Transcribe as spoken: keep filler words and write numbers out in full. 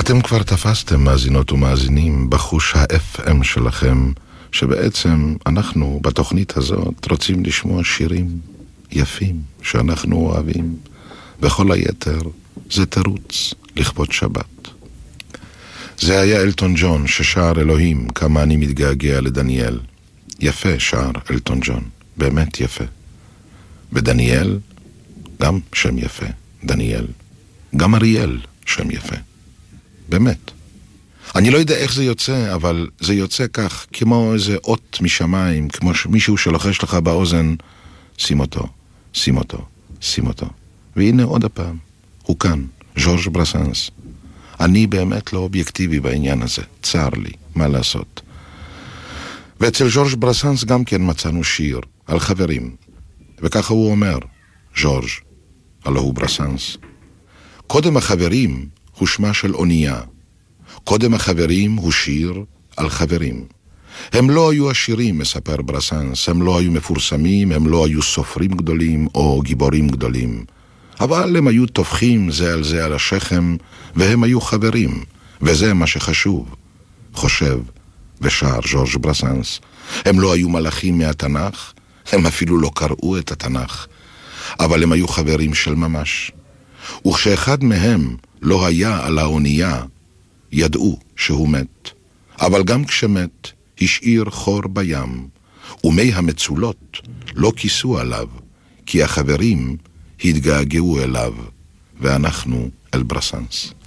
אתם כבר תפסתם, מאזינות ומאזינים, בחוש ה-אף אם שלכם, שבעצם אנחנו בתוכנית הזאת רוצים לשמוע שירים יפים שאנחנו אוהבים. וכל היתר זה תירוץ לכבוד שבת. זה היה אלטון ג'ון ששר אלוהים כמה אני מתגעגע לדניאל. יפה שר אלטון ג'ון, באמת יפה. ודניאל, גם שם יפה, דניאל. גם אריאל, שם יפה. באמת. אני לא יודע איך זה יוצא, אבל זה יוצא כך, כמו איזה אות משמיים, כמו מישהו שלוחש לך באוזן, שים אותו, שים אותו, שים אותו. והנה עוד הפעם, הוא כאן, ז'ורג' ברסנס. אני באמת לא אובייקטיבי בעניין הזה, צר לי, מה לעשות. ואצל ז'ורג' ברסנס גם כן מצאנו שיר על חברים, וככה הוא אומר, ז'ורג', הלא הוא ברסנס. קודם החברים הוא שמה של אונייה, קודם החברים הוא שיר על חברים. הם לא היו עשירים, מספר ברסנס, הם לא היו מפורסמים, הם לא היו סופרים גדולים או גיבורים גדולים. אבל הם היו תופחים זה על זה על השכם, והם היו חברים, וזה מה שחשוב. חושב ושר ז'ורג' ברסנס. הם לא היו מלאכים מהתנ"ך, הם אפילו לא קראו את התנ"ך, אבל הם היו חברים של ממש. וכשאחד מהם לא היה על האונייה, ידעו שהוא מת. אבל גם כשמת, השאיר חור בים, ומי המצולות לא כיסו עליו, כי החברים התגעגעו אליו, ואנחנו אל ברסנס.